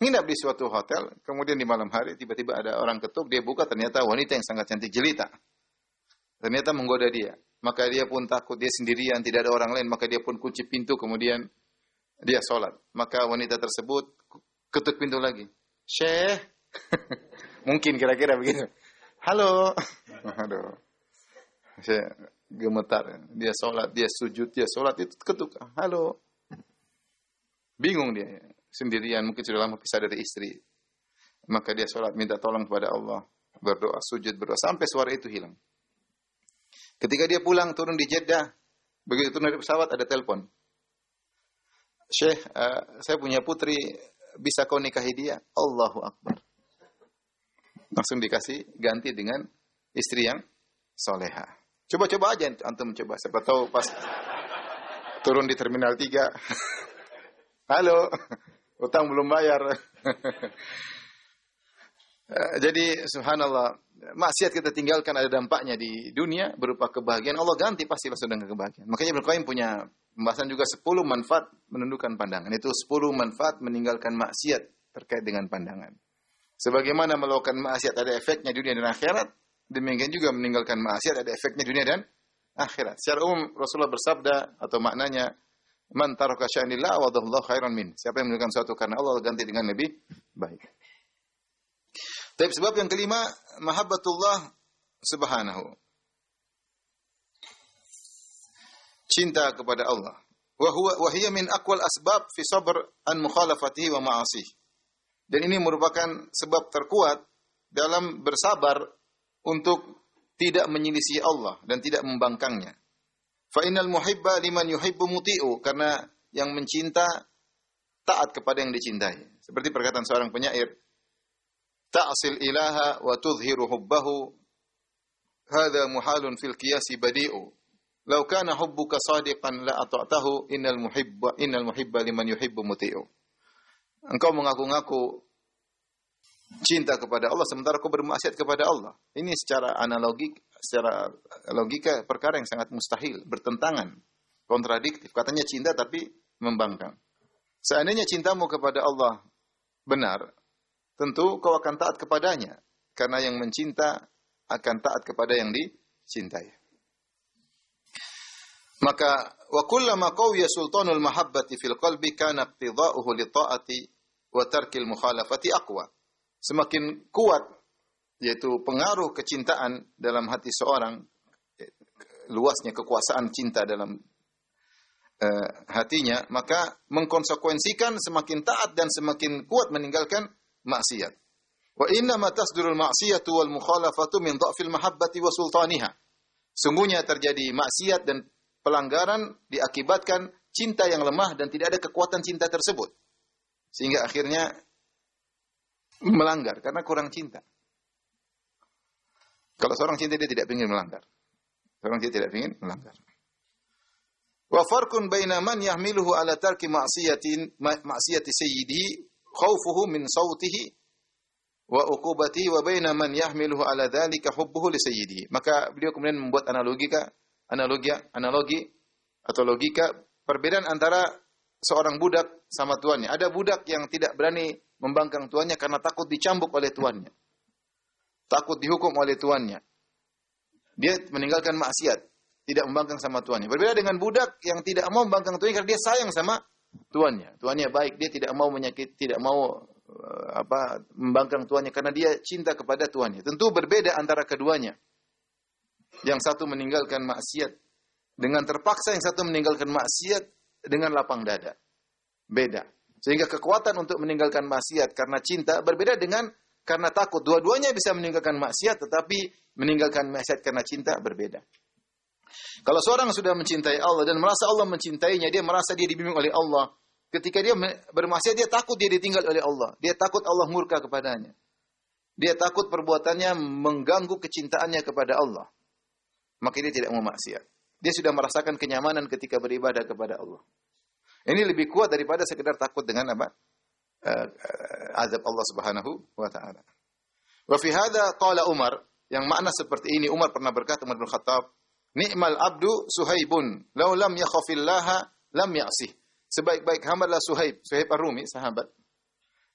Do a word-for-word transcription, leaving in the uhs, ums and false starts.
Nginap di suatu hotel, kemudian di malam hari tiba-tiba ada orang ketuk, dia buka ternyata wanita yang sangat cantik jelita. Ternyata menggoda dia. Maka dia pun takut, dia sendirian, tidak ada orang lain, maka dia pun kunci pintu, kemudian dia sholat. Maka wanita tersebut ketuk pintu lagi. Syekh. Mungkin kira-kira begitu. Halo. Aduh. Saya gemetar. Dia sholat, dia sujud, dia sholat, itu ketuk. Halo. Bingung dia. Sendirian, mungkin sudah lama pisah dari istri. Maka dia sholat, minta tolong kepada Allah. Berdoa, sujud, berdoa. Sampai suara itu hilang. Ketika dia pulang, turun di Jeddah. Begitu turun dari pesawat, ada telepon. Syekh, uh, saya punya putri, bisa kau nikahi dia? Allahu Akbar. Langsung dikasih ganti dengan istri yang soleha. Coba-coba aja, antum coba. Siapa tahu pas turun di Terminal tiga. Halo. Utang belum bayar. Jadi subhanallah, maksiat kita tinggalkan ada dampaknya di dunia berupa kebahagiaan. Allah ganti pasti langsung dengan kebahagiaan. Makanya Ibnu Qayyim punya pembahasan juga sepuluh manfaat menundukkan pandangan. Itu sepuluh manfaat meninggalkan maksiat terkait dengan pandangan. Sebagaimana melakukan maksiat ada efeknya dunia dan akhirat, demikian juga meninggalkan maksiat ada efeknya dunia dan akhirat. Secara umum Rasulullah bersabda atau maknanya, man taraka sya'nillah wadallahu khairan min. Siapa yang meninggalkan sesuatu karena Allah ganti dengan lebih baik. Tapi sebab yang kelima, mahabbatullah subhanahu. Cinta kepada Allah. Wa huwa wa hiya min aqwal asbab fi sabr an mukhalafatihi wa ma'asih. Dan ini merupakan sebab terkuat dalam bersabar untuk tidak menyelisih Allah dan tidak membangkangnya. Fa innal muhibba liman yuhibbu muti'u, karena yang mencinta taat kepada yang dicintai. Seperti perkataan seorang penyair, ta'sil ilaha wa tudhhiru hubbahu hadza muhalun fil qiyasi badi'u. Law kana hubbuka sadiqan la ata'tahu innal muhibba innal muhibba liman yuhibbu muti'u. Engkau mengaku-ngaku cinta kepada Allah sementara kau bermaksiat kepada Allah. Ini secara analogi, secara logika perkara yang sangat mustahil, bertentangan, kontradiktif. Katanya cinta tapi membangkang. Seandainya cintamu kepada Allah benar, tentu kau akan taat kepadanya, karena yang mencinta akan taat kepada yang dicintai. Maka wa kullama qawiya sultanul mahabbati fil qalbi kana iqtida'uhu li ta'ati wa tarkil mukhalafati aqwa. Semakin kuat yaitu pengaruh kecintaan dalam hati seorang, luasnya kekuasaan cinta dalam uh, hatinya, maka mengkonsekuensikan semakin taat dan semakin kuat meninggalkan maksiat. Wa inna ma tasdurul ma'siyatu wal mukhalafatu min dha'fil mahabbati wa sultaniha. Sungguhnya terjadi maksiat dan pelanggaran diakibatkan cinta yang lemah dan tidak ada kekuatan cinta tersebut. Sehingga akhirnya melanggar karena kurang cinta. Kalau seorang cinta dia tidak ingin melanggar. Seorang cinta tidak ingin melanggar. Wa farqun baina man yahmiluhu ala tarki ma'siyatin ma'siyati sayyidihi khawfuhu min sawtihi wa uqubatihi wa baina man yahmiluhu ala dhalika hubbuhu li sayyidihi. Maka beliau kemudian membuat analogika, analogi, analogi atau logika perbedaan antara seorang budak sama tuannya. Ada budak yang tidak berani membangkang tuannya karena takut dicambuk oleh tuannya. Takut dihukum oleh tuannya. Dia meninggalkan maksiat, tidak membangkang sama tuannya. Berbeda dengan budak yang tidak mau membangkang tuannya karena dia sayang sama tuannya. Tuannya baik, dia tidak mau menyakiti, tidak mau uh, apa membangkang tuannya karena dia cinta kepada tuannya. Tentu berbeda antara keduanya. Yang satu meninggalkan maksiat dengan terpaksa, yang satu meninggalkan maksiat dengan lapang dada. Beda. Sehingga kekuatan untuk meninggalkan maksiat karena cinta berbeda dengan karena takut. Dua-duanya bisa meninggalkan maksiat, tetapi meninggalkan maksiat karena cinta berbeda. Kalau seorang sudah mencintai Allah dan merasa Allah mencintainya, dia merasa dia dibimbing oleh Allah. Ketika dia bermaksiat, dia takut dia ditinggal oleh Allah. Dia takut Allah murka kepadanya. Dia takut perbuatannya mengganggu kecintaannya kepada Allah. Maka dia tidak mau maksiat. Dia sudah merasakan kenyamanan ketika beribadah kepada Allah. Ini lebih kuat daripada sekedar takut dengan apa? Uh, uh, azab Allah Subhanahu wa taala. Wa fi hadza qala Umar, yang makna seperti ini Umar pernah berkata, Umar bin Khattab, ni'mal abdu Suhaibun, law lam yakhafillaha lam ya'sih. Sebaik-baik hamba adalah Suhaib, Suhaib Ar-Rumi, sahabat.